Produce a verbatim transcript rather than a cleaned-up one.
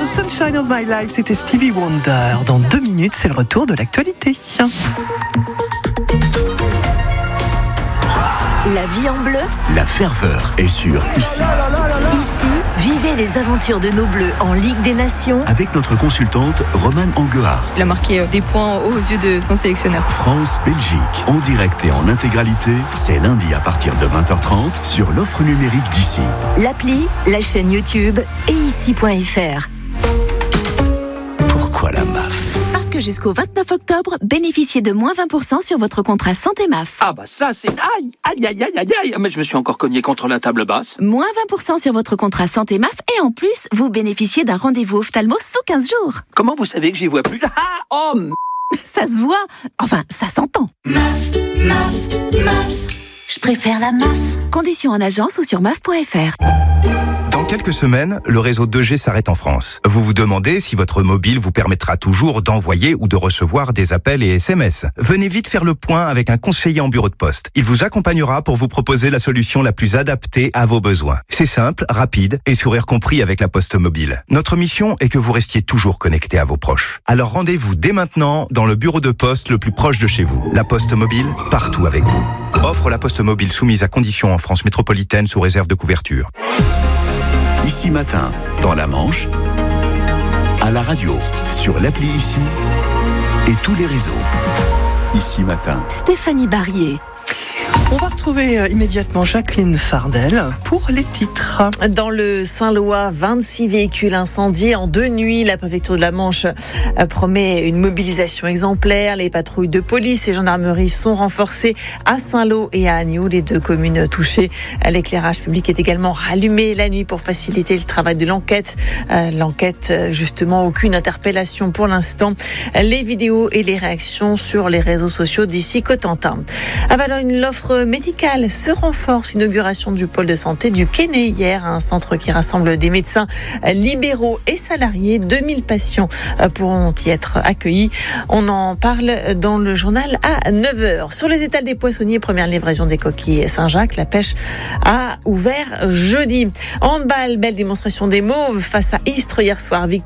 Sunshine of My Life, c'était Stevie Wonder. Dans deux minutes, c'est le retour de l'actualité. La vie en bleu. La ferveur est sur Ici. Ici, vivez les aventures de nos Bleus en Ligue des Nations. Avec notre consultante Romane Anguard. Il a marqué des points aux yeux de son sélectionneur. France-Belgique, en direct et en intégralité, c'est lundi à partir de vingt heures trente sur l'offre numérique d'Ici. L'appli, la chaîne YouTube et ici point f r. Pourquoi la M A F ? Parce que jusqu'au vingt-neuf octobre, bénéficiez de moins vingt pour cent sur votre contrat santé M A F. Ah bah ça c'est... Aïe, aïe, aïe, aïe, aïe, aïe. Mais je me suis encore cogné contre la table basse. Moins vingt pour cent sur votre contrat santé M A F et en plus, vous bénéficiez d'un rendez-vous ophtalmo sous quinze jours. Comment vous savez que j'y vois plus? Ah, oh, m... Ça se voit. Enfin, ça s'entend. M A F, M A F, M A F. Je préfère la M A F. Conditions en agence ou sur M A F point f r. Dans quelques semaines, le réseau deux G s'arrête en France. Vous vous demandez si votre mobile vous permettra toujours d'envoyer ou de recevoir des appels et S M S. Venez vite faire le point avec un conseiller en bureau de poste. Il vous accompagnera pour vous proposer la solution la plus adaptée à vos besoins. C'est simple, rapide et sourire compris avec la Poste Mobile. Notre mission est que vous restiez toujours connecté à vos proches. Alors rendez-vous dès maintenant dans le bureau de poste le plus proche de chez vous. La Poste Mobile, partout avec vous. Offre la Poste Mobile soumise à conditions en France métropolitaine sous réserve de couverture. Ici Matin, dans la Manche, à la radio, sur l'appli Ici et tous les réseaux. Ici Matin. Stéphanie Barrier. On va retrouver immédiatement Jacqueline Fardel pour les titres. Dans le Saint-Lois, vingt-six véhicules incendiés en deux nuits. La préfecture de la Manche promet une mobilisation exemplaire. Les patrouilles de police et gendarmerie sont renforcées à Saint-Lô et à Agneau, les deux communes touchées. L'éclairage public est également rallumé la nuit pour faciliter le travail de l'enquête. L'enquête, justement, aucune interpellation pour l'instant. Les vidéos et les réactions sur les réseaux sociaux d'ici Cotentin. À Valognes, l'offre médicale se renforce. Inauguration du pôle de santé du Quesnay hier, un centre qui rassemble des médecins libéraux et salariés. deux mille patients pourront y être accueillis. On en parle dans le journal à neuf heures. Sur les étals des poissonniers, première livraison des coquilles Saint-Jacques. La pêche a ouvert jeudi. Handball, belle démonstration des Mauves face à Istres hier soir. Victoire